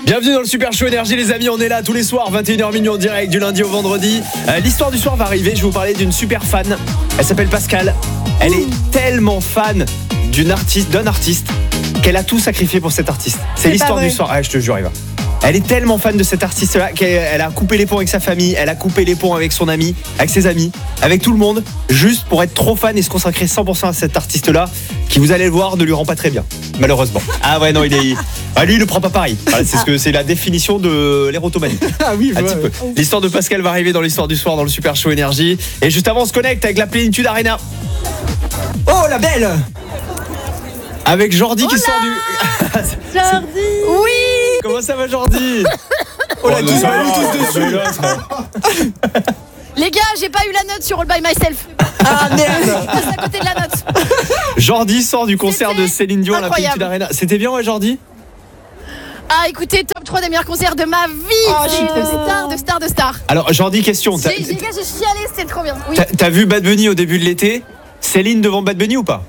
Bienvenue dans le Super Show Énergie les amis, on est là tous les soirs 21h minuit en direct du lundi au vendredi. L'histoire du soir va arriver, je vais vous parler d'une super fan. Elle s'appelle Pascal. Elle est tellement fan d'un artiste qu'elle a tout sacrifié pour cet artiste. C'est l'histoire du soir. Ah, je te jure, Eva. Elle est tellement fan de cet artiste-là qu'elle a coupé les ponts avec sa famille, elle a coupé les ponts avec son ami, avec ses amis, avec tout le monde, juste pour être trop fan et se consacrer 100% à cet artiste-là, qui, vous allez le voir, ne lui rend pas très bien, malheureusement. Ah ouais, non, lui, il le prend pas pareil. Voilà, c'est la définition de l'érotomanie. Ah oui, un petit peu. L'histoire de Pascal va arriver dans l'histoire du soir dans le Super Show Énergie. Et juste avant, on se connecte avec la Plénitude Arena. Oh, la belle! Avec Jordi qui sort du... Jordi. Oui. Comment ça va, Jordi? Oh la gueule, tous dessus. Les gars, j'ai pas eu la note sur All By Myself. Ah merde. Je passe à côté de la note. Jordi sort du concert de Céline Dion à la incroyable. Plénitude Arena. C'était bien, ouais, Jordi? Ah, écoutez, top 3 des meilleurs concerts de ma vie. Oh, C'est de star. Alors, Jordi, question. Les gars, j'ai chialé, c'était trop bien. Oui. T'as vu Bad Bunny au début de l'été? Céline devant Bad Bunny ou pas?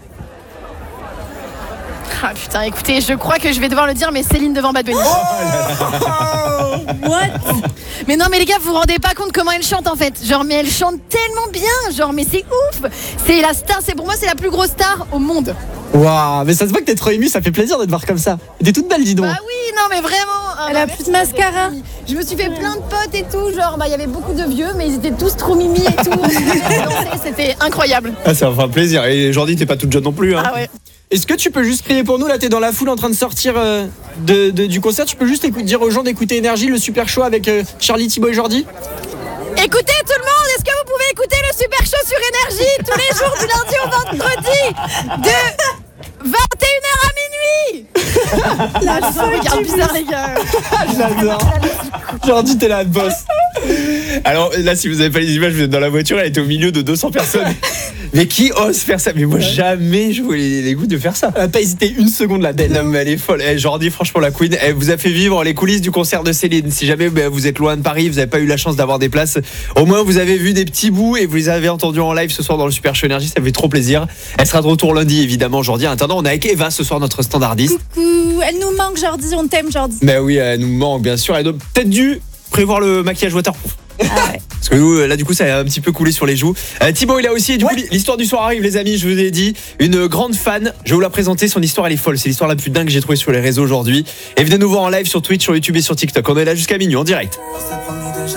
Ah putain, écoutez, je crois que je vais devoir le dire, mais Céline devant Bad Bunny. What? Mais non, mais les gars, vous vous rendez pas compte comment elle chante en fait. Genre, mais elle chante tellement bien. Genre, mais c'est ouf. C'est la star, pour moi, c'est la plus grosse star au monde. Waouh, mais ça se voit que t'es trop ému, ça fait plaisir de te voir comme ça. T'es toute belle, dis donc. Bah oui, non, mais vraiment. Elle a plus de mascara. Je me suis fait plein de potes et tout. Genre, il y avait beaucoup de vieux, mais ils étaient tous trop mimi et tout. C'était incroyable. Ah, ça va faire plaisir. Et Jordi, t'es pas toute jeune non plus, hein. Ah ouais. Est-ce que tu peux juste crier pour nous? Là, t'es dans la foule en train de sortir du concert. Tu peux juste dire aux gens d'écouter Énergie, le Super Show avec Charlie, Thibaut et Jordi? Écoutez tout le monde, est-ce que vous pouvez écouter le Super Show sur Énergie tous les jours du lundi au vendredi de 21h à minuit? La folle, regarde bizarre les gars. J'adore. Jordi, t'es la boss. Alors là, si vous avez pas les images, vous êtes dans la voiture, elle était au milieu de 200 personnes. Mais qui ose faire ça? Mais moi, jamais je vois les goûts de faire ça. Elle a pas hésité une seconde, la belle. Non, mais elle est folle. Jordi, franchement, la Queen, elle vous a fait vivre les coulisses du concert de Céline. Si jamais vous êtes loin de Paris, vous n'avez pas eu la chance d'avoir des places, au moins vous avez vu des petits bouts et vous les avez entendus en live ce soir dans le Super Show Énergie. Ça fait trop plaisir. Elle sera de retour lundi, évidemment, Jordi. En attendant, on est avec Eva ce soir, notre standardiste. Coucou, elle nous manque Jordi, on t'aime Jordi. Mais oui, elle nous manque, bien sûr. Elle doit peut-être dû prévoir le maquillage waterproof. Ah ouais. Parce que nous, là, du coup, ça a un petit peu coulé sur les joues. Thibaut, il a aussi. Et du coup, l'histoire du soir arrive, les amis. Je vous ai dit, une grande fan. Je vais vous la présenter. Son histoire, elle est folle. C'est l'histoire la plus dingue que j'ai trouvée sur les réseaux aujourd'hui. Et venez nous voir en live sur Twitch, sur YouTube et sur TikTok. On est là jusqu'à minuit en direct.